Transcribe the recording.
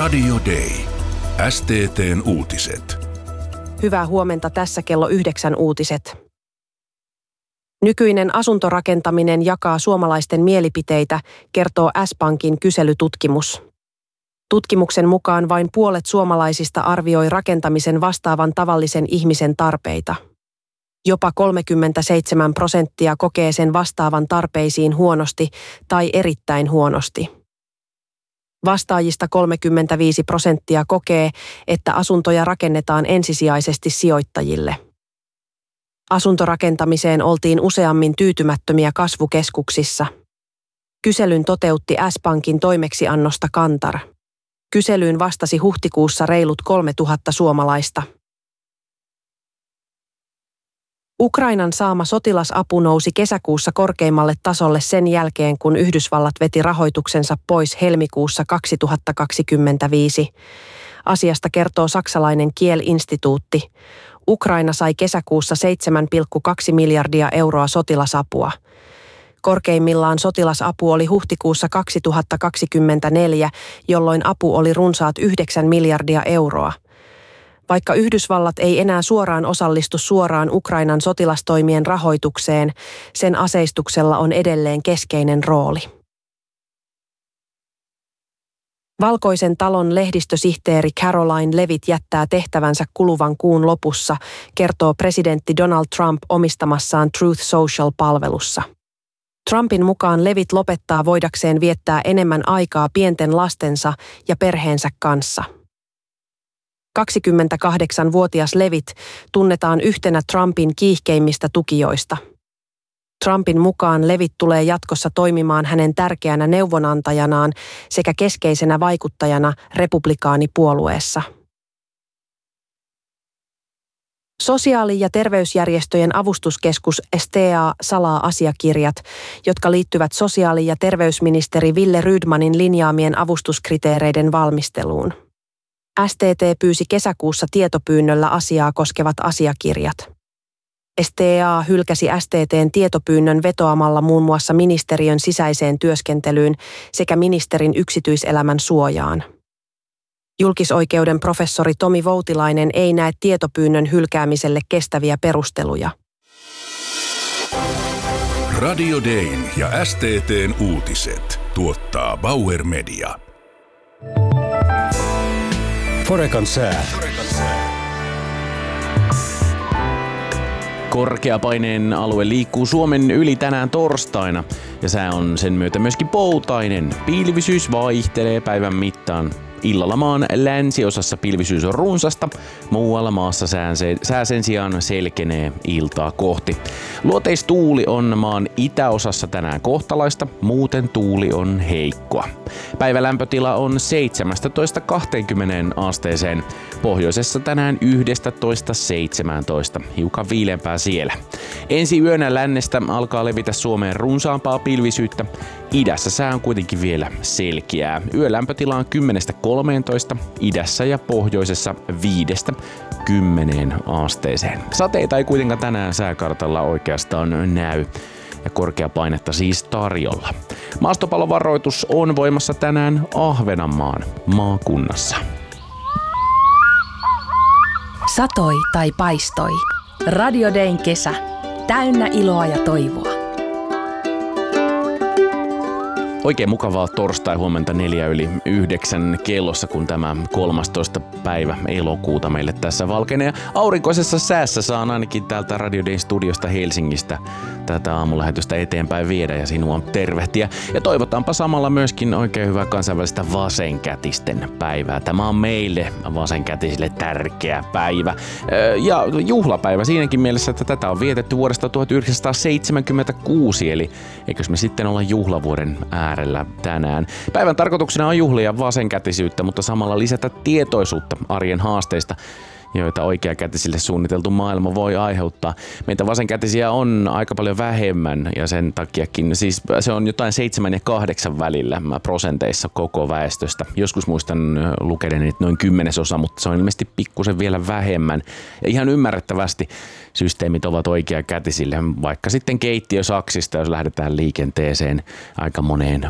Radio Day. STT:n uutiset. Hyvää huomenta, tässä kello 9 uutiset. Nykyinen asuntorakentaminen jakaa suomalaisten mielipiteitä, kertoo S-Pankin kyselytutkimus. Tutkimuksen mukaan vain puolet suomalaisista arvioi rakentamisen vastaavan tavallisen ihmisen tarpeita. Jopa 37% kokee sen vastaavan tarpeisiin huonosti tai erittäin huonosti. Vastaajista 35% kokee, että asuntoja rakennetaan ensisijaisesti sijoittajille. Asuntorakentamiseen oltiin useammin tyytymättömiä kasvukeskuksissa. Kyselyn toteutti S-Pankin toimeksiannosta Kantar. Kyselyyn vastasi huhtikuussa reilut 3000 suomalaista. Ukrainan saama sotilasapu nousi kesäkuussa korkeimmalle tasolle sen jälkeen, kun Yhdysvallat veti rahoituksensa pois helmikuussa 2025. Asiasta kertoo saksalainen Kiel-instituutti. Ukraina sai kesäkuussa 7,2 miljardia euroa sotilasapua. Korkeimmillaan sotilasapu oli huhtikuussa 2024, jolloin apu oli runsaat 9 miljardia euroa. Vaikka Yhdysvallat ei enää suoraan osallistu suoraan Ukrainan sotilastoimien rahoitukseen, sen aseistuksella on edelleen keskeinen rooli. Valkoisen talon lehdistösihteeri Caroline Levitt jättää tehtävänsä kuluvan kuun lopussa, kertoo presidentti Donald Trump omistamassaan Truth Social-palvelussa. Trumpin mukaan Levitt lopettaa voidakseen viettää enemmän aikaa pienten lastensa ja perheensä kanssa. 28-vuotias Levitt tunnetaan yhtenä Trumpin kiihkeimmistä tukijoista. Trumpin mukaan Levitt tulee jatkossa toimimaan hänen tärkeänä neuvonantajanaan sekä keskeisenä vaikuttajana republikaanipuolueessa. Sosiaali- ja terveysjärjestöjen avustuskeskus STA salaa asiakirjat, jotka liittyvät sosiaali- ja terveysministeri Wille Rydmanin linjaamien avustuskriteereiden valmisteluun. STT pyysi kesäkuussa tietopyynnöllä asiaa koskevat asiakirjat. STA hylkäsi STT:n tietopyynnön vetoamalla muun muassa ministeriön sisäiseen työskentelyyn sekä ministerin yksityiselämän suojaan. Julkisoikeuden professori Tomi Voutilainen ei näe tietopyynnön hylkäämiselle kestäviä perusteluja. Radio Dayn ja STT:n uutiset tuottaa Bauer Media. Forecan sää. Korkeapaineen alue liikkuu Suomen yli tänään torstaina ja sää on sen myötä myöskin poutainen. Pilvisyys vaihtelee päivän mittaan. Illalla maan länsiosassa pilvisyys on runsasta, muualla maassa sää sen sijaan selkenee iltaa kohti. Luoteistuuli on maan itäosassa tänään kohtalaista, muuten tuuli on heikkoa. Päivälämpötila on 17-20 asteeseen, pohjoisessa tänään 11-17, hiukan viilempää siellä. Ensi yönä lännestä alkaa levitä Suomeen runsaampaa pilvisyyttä, idässä sää on kuitenkin vielä selkeää. Yölämpötila on 10-13, idässä ja pohjoisessa 5-10 asteeseen. Sateita ei kuitenkaan tänään sääkartalla oikeastaan näy ja korkeapainetta siis tarjolla. Maastopallovaroitus on voimassa tänään Ahvenanmaan maakunnassa. Satoi tai paistoi. Radio Dayn kesä. Täynnä iloa ja toivoa. Oikein mukavaa torstai-huomenta 8:04 kellossa, kun tämä 13. päivä elokuuta meille tässä valkenee. Aurinkoisessa säässä saan ainakin täältä Radio Dayn studiosta Helsingistä tätä aamulähetystä eteenpäin viedä ja sinua tervehtiä. Ja toivotaanpa samalla myöskin oikein hyvää kansainvälistä vasenkätisten päivää. Tämä on meille vasenkätisille tärkeä päivä. Ja juhlapäivä siinäkin mielessä, että tätä on vietetty vuodesta 1976, eli eikös me sitten olla juhlavuoden äärellä tänään. Päivän tarkoituksena on juhlia vasenkätisyyttä, mutta samalla lisätä tietoisuutta arjen haasteista, joita oikeakätisille suunniteltu maailma voi aiheuttaa. Meitä vasenkätisiä on aika paljon vähemmän ja sen takiakin, siis se on jotain 7 ja 8 välillä prosenteissa koko väestöstä. Joskus muistan lukeneeni noin 10%, mutta se on ilmeisesti pikkusen vielä vähemmän. Ja ihan ymmärrettävästi systeemit ovat oikeakätisille, vaikka sitten keittiösaksista, jos lähdetään liikenteeseen aika moneen